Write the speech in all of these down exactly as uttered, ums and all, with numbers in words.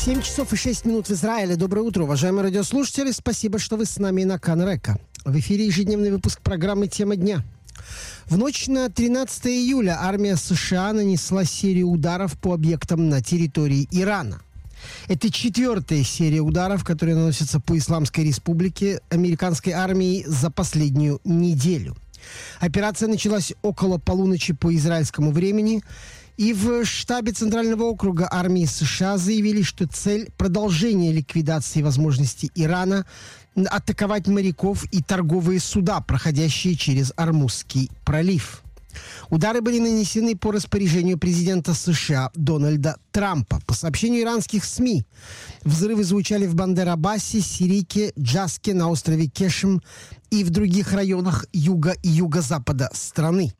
семь часов и шесть минут в Израиле. Доброе утро, уважаемые радиослушатели. Спасибо, что вы с нами на Канрека. В эфире ежедневный выпуск программы «Тема дня». В ночь на тринадцатое июля армия США нанесла серию ударов по объектам на территории Ирана. Это четвертая серия ударов, которые наносятся по Исламской Республике американской армией за последнюю неделю. Операция началась около полуночи по израильскому времени, и в штабе Центрального округа армии США заявили, что цель – продолжение ликвидации возможности Ирана атаковать моряков и торговые суда, проходящие через Ормузский пролив. Удары были нанесены по распоряжению президента США Дональда Трампа. По сообщению иранских СМИ, взрывы звучали в Бандер-Аббасе, Сирике, Джаске, на острове Кешем и в других районах юга и юго-запада страны.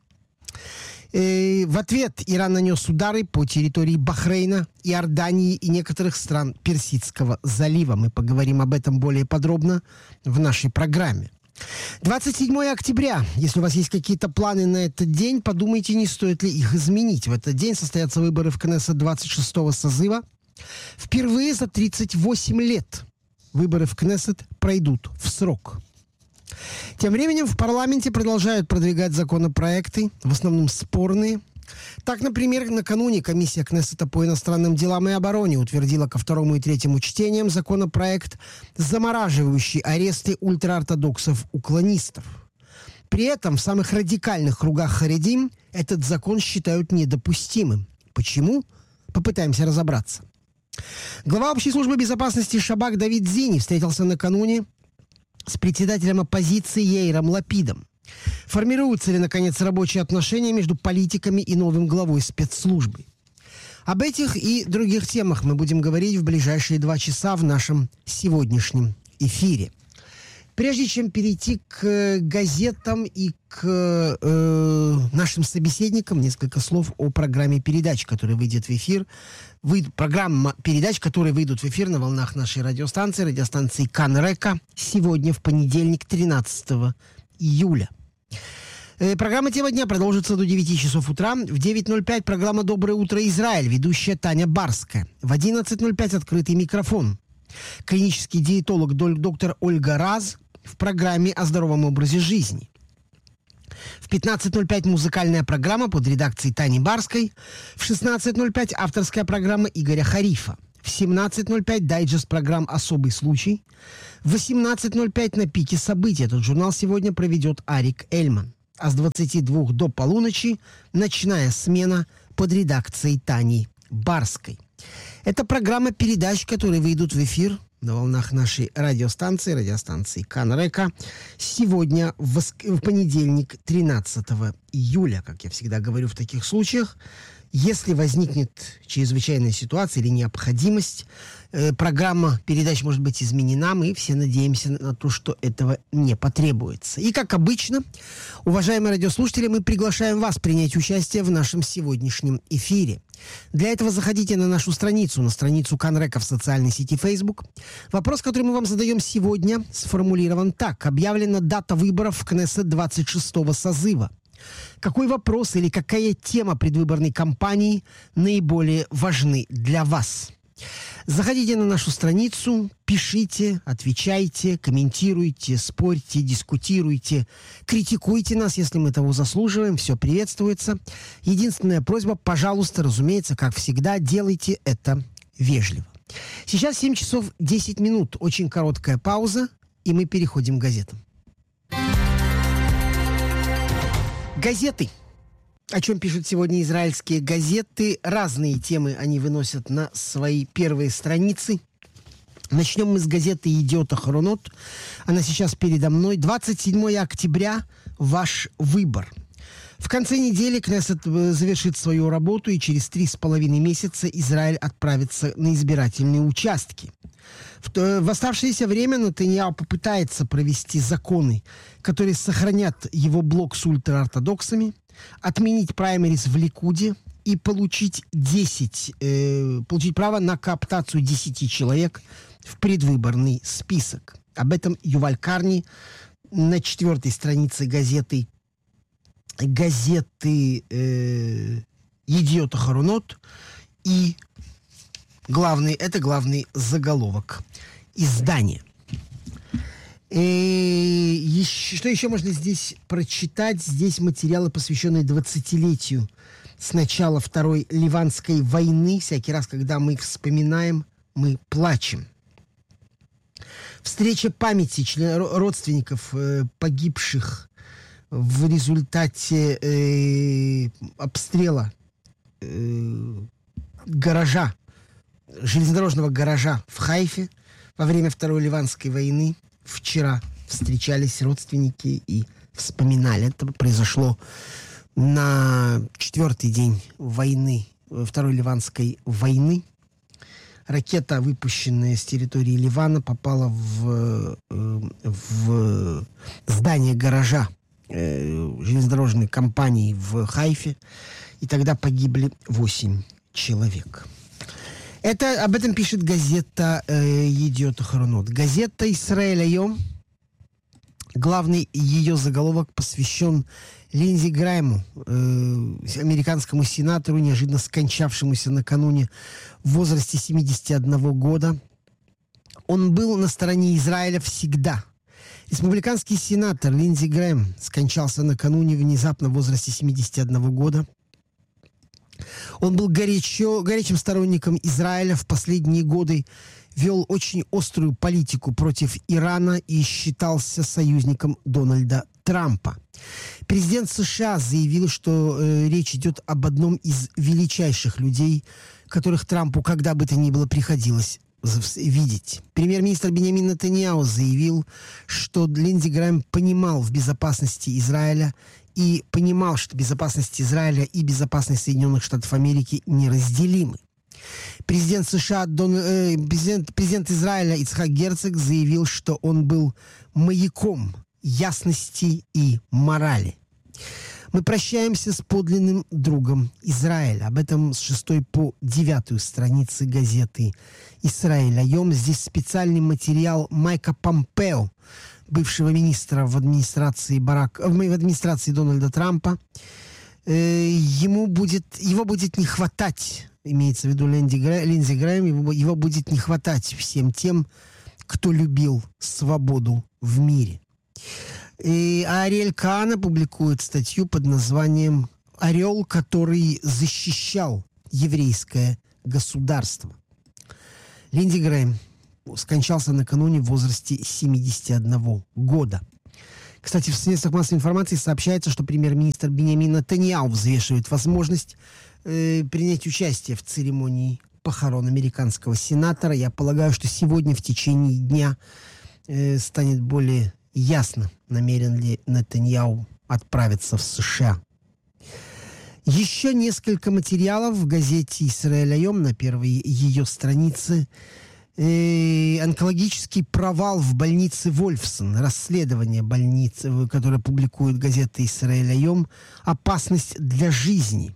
В ответ Иран нанес удары по территории Бахрейна, Иордании и некоторых стран Персидского залива. Мы поговорим об этом более подробно в нашей программе. двадцать седьмое октября. Если у вас есть какие-то планы на этот день, подумайте, не стоит ли их изменить. В этот день состоятся выборы в Кнессет двадцать шестого созыва. Впервые за тридцать восемь лет выборы в Кнессет пройдут в срок. Тем временем в парламенте продолжают продвигать законопроекты, в основном спорные. Так, например, накануне комиссия Кнессета по иностранным делам и обороне утвердила ко второму и третьему чтениям законопроект, замораживающий аресты ультраортодоксов-уклонистов. При этом в самых радикальных кругах харидим этот закон считают недопустимым. Почему? Попытаемся разобраться. Глава общей службы безопасности Шабак Давид Зини встретился накануне с председателем оппозиции Яиром Лапидом. Формируются ли, наконец, рабочие отношения между политиками и новым главой спецслужбы? Об этих и других темах мы будем говорить в ближайшие два часа в нашем сегодняшнем эфире. Прежде чем перейти к газетам и к э, нашим собеседникам, несколько слов о программе передач, которая выйдет в эфир. Вы, программа передач, которые выйдут в эфир на волнах нашей радиостанции, радиостанции Канрека, сегодня в понедельник, тринадцатого июля. Э, программа «Тема дня» продолжится до девяти часов утра. В девять ноль пять программа «Доброе утро, Израиль», ведущая Таня Барская. В одиннадцать ноль пять открытый микрофон. Клинический диетолог доктор Ольга Раз в программе о здоровом образе жизни. В пятнадцать ноль пять музыкальная программа под редакцией Тани Барской. В шестнадцать ноль пять авторская программа Игоря Харифа. В семнадцать ноль пять дайджест программ «Особый случай». В восемнадцать ноль пять на пике событий. Этот журнал сегодня проведет Арик Эльман. А с двадцати двух до полуночи ночная смена под редакцией Тани Барской. Это программа передач, которые выйдут в эфир на волнах нашей радиостанции, радиостанции Канрека, сегодня в, воск... в понедельник, тринадцатого июля. Как я всегда говорю в таких случаях, если возникнет чрезвычайная ситуация или необходимость, э, программа передач может быть изменена. Мы все надеемся на то, что этого не потребуется. И, как обычно, уважаемые радиослушатели, мы приглашаем вас принять участие в нашем сегодняшнем эфире. Для этого заходите на нашу страницу, на страницу Канрека в социальной сети Facebook. Вопрос, который мы вам задаем сегодня, сформулирован так. Объявлена дата выборов в Кнессет двадцать шестого созыва. Какой вопрос или какая тема предвыборной кампании наиболее важны для вас? Заходите на нашу страницу, пишите, отвечайте, комментируйте, спорьте, дискутируйте, критикуйте нас, если мы того заслуживаем, все приветствуется. Единственная просьба, пожалуйста, разумеется, как всегда, делайте это вежливо. Сейчас семь часов десять минут, очень короткая пауза, и мы переходим к газетам. Газеты. О чем пишут сегодня израильские газеты. Разные темы они выносят на свои первые страницы. Начнем мы с газеты «Йедиот Ахаронот». Она сейчас передо мной. двадцать седьмое октября. Ваш выбор. В конце недели Кнессет завершит свою работу, и через три с половиной месяца Израиль отправится на избирательные участки. В, в оставшееся время Нетаньяху попытается провести законы, которые сохранят его блок с ультраортодоксами, отменить праймерис в Ликуде и получить десять, э, получить право на кооптацию десяти человек в предвыборный список. Об этом Юваль Карни на четвертой странице газеты газеты э, «Йедиот Ахаронот». И главный, это главный заголовок издания. И еще, что еще можно здесь прочитать? Здесь материалы, посвященные двадцатилетию с начала Второй Ливанской войны. Всякий раз, когда мы их вспоминаем, мы плачем. Встреча памяти член, родственников э, погибших в результате э, обстрела э, гаража, железнодорожного гаража в Хайфе во время Второй Ливанской войны. Вчера встречались родственники и вспоминали. Это произошло на четвертый день войны, Второй Ливанской войны. Ракета, выпущенная с территории Ливана, попала в, в здание гаража железнодорожной компании в Хайфе. И тогда погибли восемь человек. Это, об этом пишет газета э, «Едиот Ахаронот». Газета «Исраэль Айом», главный ее заголовок посвящен Линдзи Грайму, э, американскому сенатору, неожиданно скончавшемуся накануне в возрасте семидесяти одного года. Он был на стороне Израиля всегда. Республиканский сенатор Линдзи Грэм скончался накануне внезапно в возрасте семидесяти одного года. Он был горячо, горячим сторонником Израиля в последние годы, вел очень острую политику против Ирана и считался союзником Дональда Трампа. Президент США заявил, что э, речь идет об одном из величайших людей, которых Трампу когда бы то ни было приходилось видеть. Премьер-министр Биньямин Нетаньяху заявил, что Линдзи Грэм понимал в безопасности Израиля и понимал, что безопасность Израиля и безопасность Соединенных Штатов Америки неразделимы. Президент США, Дон, э, президент, президент Израиля Ицхак Герцог заявил, что он был маяком ясности и морали. Мы прощаемся с подлинным другом Израиля. Об этом с шестой по девятую страницы газеты «Исраэль Айом». Здесь специальный материал Майка Помпео, бывшего министра в администрации, Барак, в администрации Дональда Трампа. Э, ему будет, его будет не хватать, имеется в виду Линдзи Грэм, его, его будет не хватать всем тем, кто любил свободу в мире. И Ариэль Каана публикует статью под названием «Орел, который защищал еврейское государство». Линдзи Грэм скончался накануне в возрасте семидесяти одного года. Кстати, в средствах массовой информации сообщается, что премьер-министр Биньямин Нетаньяху взвешивает возможность э, принять участие в церемонии похорон американского сенатора. Я полагаю, что сегодня в течение дня э, станет более ясно, намерен ли Нетаньяху отправиться в США. Еще несколько материалов в газете «Исраэль Айом» на первой ее странице. Э, онкологический провал в больнице Вольфсон. Расследование больницы, которое публикует газета «Исраэль Айом». Опасность для жизни.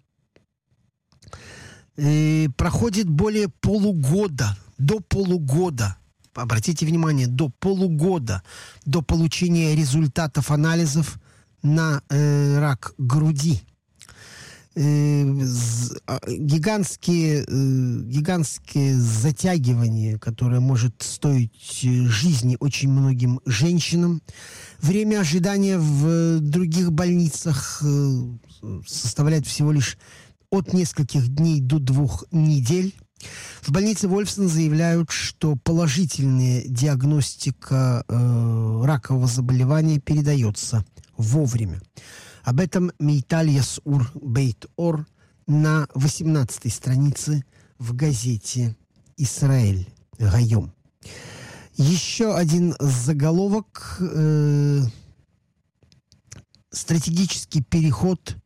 Э, проходит более полугода, до полугода. Обратите внимание, до полугода до получения результатов анализов на э, рак груди. Э, гигантские, э, гигантские затягивания, которое может стоить жизни очень многим женщинам. Время ожидания в других больницах э, составляет всего лишь от нескольких дней до двух недель. В больнице Вольфсон заявляют, что положительная диагностика э, ракового заболевания передается вовремя. Об этом Мейталь Ясур Бейт Ор на восемнадцатой странице в газете «Исраэль Айом». Еще один заголовок. Э, стратегический переход,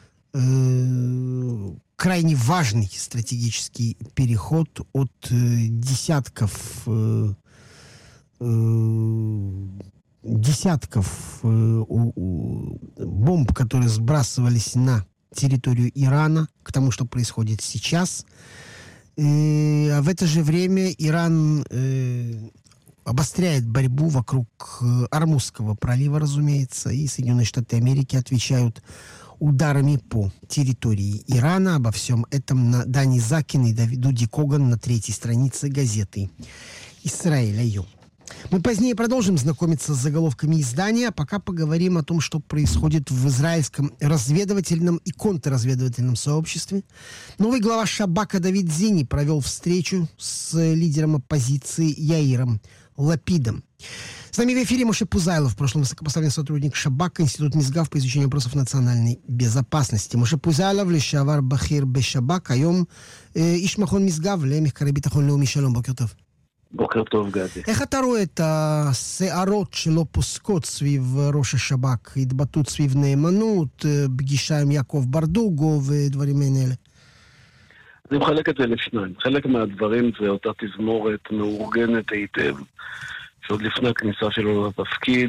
э, крайне важный стратегический переход от э, десятков э, э, десятков э, у, у, бомб, которые сбрасывались на территорию Ирана, к тому, что происходит сейчас. Э, а в это же время Иран э, обостряет борьбу вокруг э, Ормузского пролива, разумеется, и Соединенные Штаты Америки отвечают ударами по территории Ирана. Обо всем этом на Дани Закин и Дуди Коган на третьей странице газеты «Исраэль Айом». Мы позднее продолжим знакомиться с заголовками издания, а пока поговорим о том, что происходит в израильском разведывательном и контрразведывательном сообществе. Новый глава Шабака Давид Зини провел встречу с лидером оппозиции Яиром Лапидом. С нами в эфире Моше Пузайлов, в прошлом высокопоставленный сотрудник Шабака, Институт Мизгав по изучению вопросов национальной безопасности. Моше Пузайлов, לשעבר בכיר בשב"כ, היום איש מכון משגב למחקרי ביטחון לאומי. שלום, בוקר טוב. בוקר טוב, גדי. איך אתה רואה את הסערות שלא פוסקות סביב ראש השב"כ, התבטאות סביב נאמנות, פגישה עם יעקב ברדוגו ודברים מעין? אני מחלק את זה לשניים. חלק מהדברים זה אותה תזמורת מאורגנת היטב, שעוד לפני הכניסה שלו לתפקיד,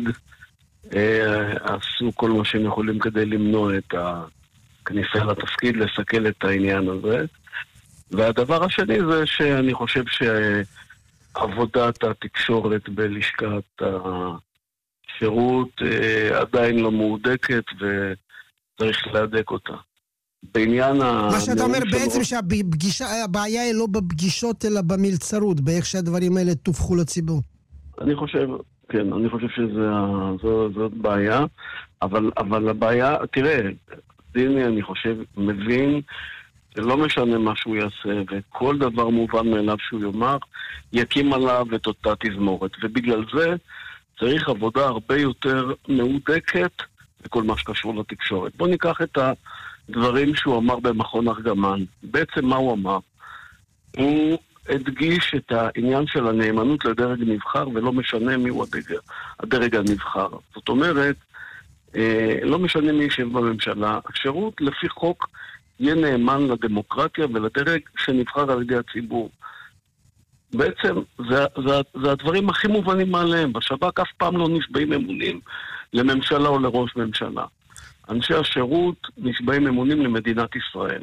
עשו כל מה שהם יכולים כדי למנוע את הכניסה לתפקיד, לסכל את העניין הזה. והדבר השני זה שאני חושב שעבודת התקשורת בלשכת השירות עדיין לא מהודקת וצריך להדק אותה. בעניין מה שאתה אומר בעצם שהבעיה היא לא בפגישות אלא במלצרות, באיך שהדברים האלה תופחו לציבור. אני חושב, כן, אני חושב שזאת בעיה, אבל, אבל הבעיה, תראה, דיני, אני חושב, מבין, לא משנה מה שהוא יעשה, וכל דבר מובן מאליו שהוא יאמר, יקים עליו את אותה תזמורת, ובגלל זה צריך עבודה הרבה יותר מהודקת בכל מה שקשור לתקשורת. בוא ניקח את הדברים שהוא אמר במכון ארגמן. בעצם מה הוא אמר? הוא הדגיש את העניין של הנאמנות לדרג נבחר, ולא משנה מי הוא הדרג, הדרג הנבחר. זאת אומרת, לא משנה מי ישב בממשלה, השירות לפי חוק יהיה נאמן לדמוקרטיה ולדרג שנבחר על ידי הציבור. בעצם זה, זה, זה הדברים הכי מובנים מעליהם. בשב"כ אף פעם לא נשבעים אמונים לממשלה או לראש ממשלה. אנשי השירות נשבעים אמונים למדינת ישראל.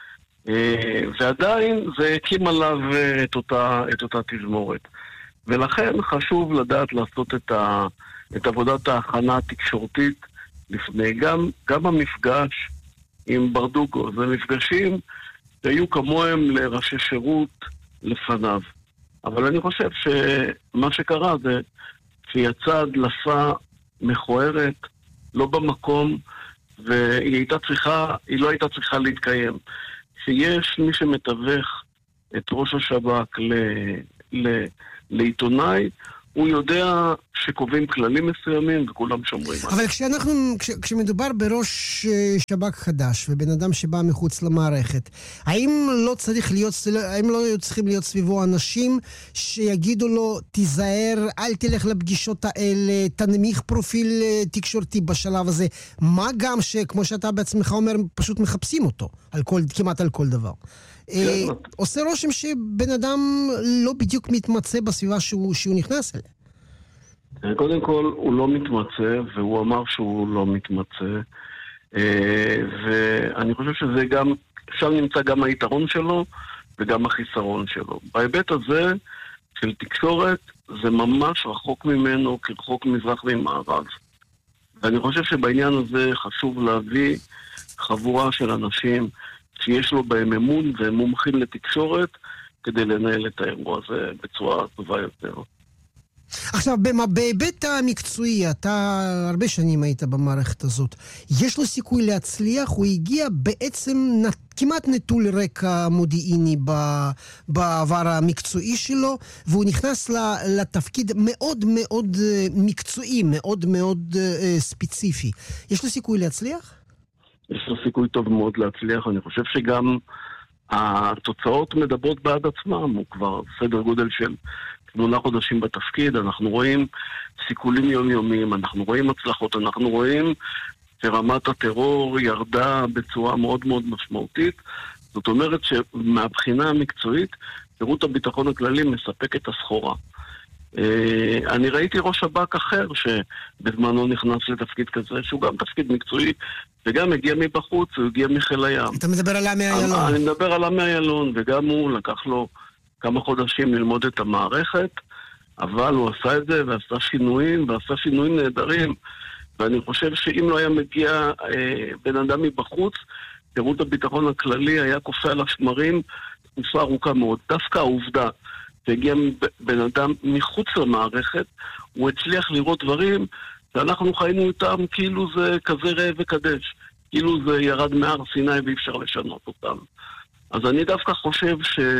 ועדיין זה הקים עליו את אותה, את אותה תזמורת. ולכן חשוב לדעת לעשות את, ה, את עבודת ההכנה התקשורתית לפני. גם, גם המפגש עם ברדוגו, זה מפגשים שהיו כמוהם לראשי שירות לפניו. אבל אני חושב שמה שקרה זה שיצאה הדלפה מכוערת, לא במקום, והיא הייתה צריכה, היא לא הייתה צריכה להתקיים. שיש מי שמתווך את ראש השב"כ ל, ל, לעיתונאי, הוא יודע שקובעים כללים מסוימים וכולם שומרים. אבל כשאנחנו, כש, כשמדובר בראש שב"כ חדש ובן אדם שבא מחוץ למערכת, האם לא צריך להיות, האם לא צריכים להיות סביבו אנשים שיגידו לו, תיזהר, אל תלך לפגישות האלה, תנמיך פרופיל תקשורתי בשלב הזה, מה גם שכמו שאתה בעצמך אומר, פשוט מחפשים אותו, על כל, כמעט על כל דבר. אה, עושה רושם שבן אדם לא בדיוק מתמצא בסביבה שהוא, שהוא נכנס אליה. קודם כל, הוא לא מתמצא, והוא אמר שהוא לא מתמצא, ואני חושב שזה גם, שם נמצא גם היתרון שלו, וגם החיסרון שלו. בהיבט הזה של תקשורת, זה ממש רחוק ממנו, כרחוק מזרח ומערב. ואני חושב שבעניין הזה חשוב להביא חבורה של אנשים, שיש לו בהם אמון והם מומחים לתקשורת כדי לנהל את האירוע הזה בצורה טובה יותר. עכשיו, בהיבט המקצועי, אתה הרבה שנים היית במערכת הזאת, יש לו סיכוי להצליח? הוא הגיע בעצם כמעט נטול רקע מודיעיני בעבר המקצועי שלו, והוא נכנס לתפקיד מאוד מאוד מקצועי, מאוד מאוד ספציפי. יש לו סיכוי להצליח? יש לו סיכוי טוב מאוד להצליח. אני חושב שגם התוצאות מדברות בעד עצמם. הוא כבר סדר גודל של שמונה חודשים בתפקיד. אנחנו רואים סיכולים יומיומיים, אנחנו רואים הצלחות, אנחנו רואים שרמת הטרור ירדה בצורה מאוד מאוד משמעותית. זאת אומרת שמהבחינה המקצועית, שירות הביטחון הכללי מספק את הסחורה. אני ראיתי ראש שב"כ אחר שבזמנו נכנס לתפקיד כזה, שהוא גם תפקיד מקצועי, וגם הגיע מבחוץ, הוא הגיע מחיל הים. אתה מדבר על עמי איילון. אני מדבר על עמי איילון, וגם הוא לקח לו כמה חודשים ללמוד את המערכת, אבל הוא עשה את זה ועשה שינויים, ועשה שינויים נהדרים, ואני חושב שאם לא היה מגיע אה, בן אדם מבחוץ, שירות הביטחון הכללי היה קופא על השמרים תקופה ארוכה מאוד. דווקא העובדה שהגיע בן אדם מחוץ למערכת, הוא הצליח לראות דברים שאנחנו חיינו איתם כאילו זה כזה ראה וקדש, כאילו זה ירד מהר סיני ואי אפשר לשנות אותם. אז אני דווקא חושב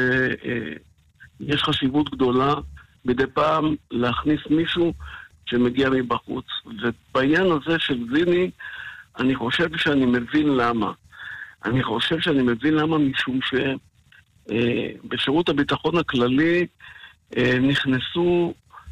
שיש חשיבות גדולה מדי פעם להכניס מישהו שמגיע מבחוץ. ובעניין הזה של זיני, אני חושב שאני מבין למה. אני חושב שאני מבין למה משום שבשירות הביטחון הכללי נכנסו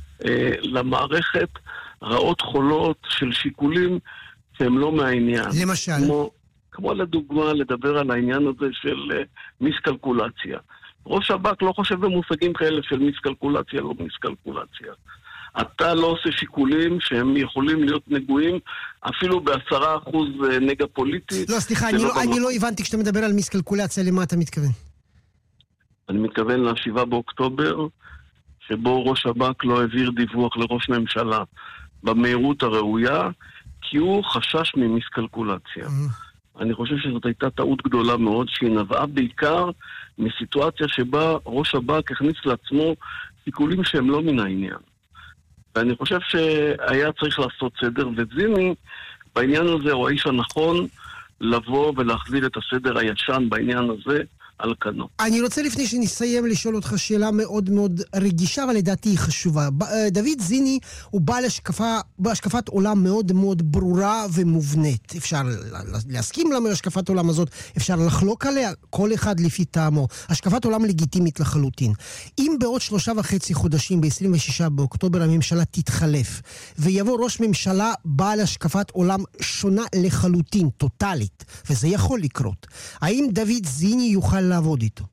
למערכת רעות חולות של שיקולים שהם לא מהעניין. למשל? כמו, כמו לדוגמה לדבר על העניין הזה של מיסקלקולציה. ראש שב"כ לא חושב במושגים כאלה של מיסקלקולציה, לא מיסקלקולציה. אתה לא עושה שיקולים שהם יכולים להיות נגועים אפילו בעשרה אחוז נגע פוליטי. לא, סליחה, אני לא, אני לא הבנתי כשאתה מדבר על מיסקלקולציה, למה אתה מתכוון? אני מתכוון לשבעה באוקטובר, שבו ראש שב"כ לא העביר דיווח לראש ממשלה במהירות הראויה, כי הוא חשש ממיסקלקולציה. אני חושב שזאת הייתה טעות גדולה מאוד, שהיא נבעה בעיקר מסיטואציה שבה ראש שב"כ הכניס לעצמו שיקולים שהם לא מן העניין. ואני חושב שהיה צריך לעשות סדר, וזיני בעניין הזה הוא האיש הנכון לבוא ולהחזיר את הסדר הישן בעניין הזה על כנו. אני רוצה לפני שנסיים לשאול אותך שאלה מאוד מאוד רגישה, אבל לדעתי היא חשובה. דוד זיני הוא בעל השקפה, בהשקפת עולם מאוד מאוד ברורה ומובנית. אפשר להסכים לה מהשקפת עולם הזאת, אפשר לחלוק עליה, כל אחד לפי טעמו. השקפת עולם לגיטימית לחלוטין. אם בעוד שלושה וחצי חודשים, ב-עשרים ושישה באוקטובר, הממשלה תתחלף, ויבוא ראש ממשלה בעל השקפת עולם שונה לחלוטין, טוטלית, וזה יכול לקרות. האם דוד זיני יוכל לעבוד איתו?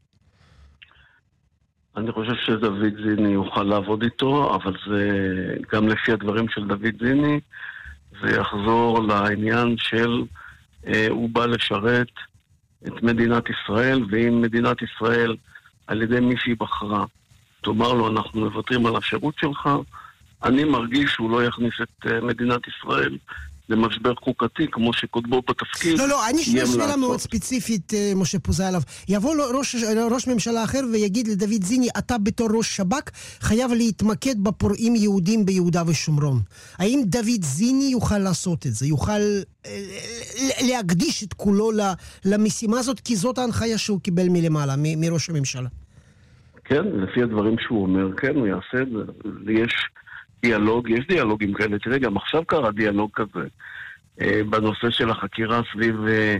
אני חושב שדוד זיני יוכל לעבוד איתו, אבל זה גם לפי הדברים של דוד זיני, זה יחזור לעניין של אה, הוא בא לשרת את מדינת ישראל, ואם מדינת ישראל על ידי מי שהיא בחרה תאמר לו אנחנו מוותרים על השירות שלך, אני מרגיש שהוא לא יכניס את אה, מדינת ישראל למשבר חוקתי, כמו שקודמו בתפקיד. לא, לא, אני שואל שאלה מאוד ספציפית, משה פוזלוב. יבוא ראש, ראש ממשלה אחר ויגיד לדוד זיני, אתה בתור ראש שב"כ חייב להתמקד בפורעים יהודים ביהודה ושומרון. האם דוד זיני יוכל לעשות את זה? יוכל להקדיש את כולו למשימה הזאת, כי זאת ההנחיה שהוא קיבל מלמעלה, מראש הממשלה? כן, לפי הדברים שהוא אומר, כן, הוא יעשה את זה. יש דיאלוג, יש דיאלוגים כאלה. תראה, גם עכשיו קרה דיאלוג כזה, אה, בנושא של החקירה סביב אה,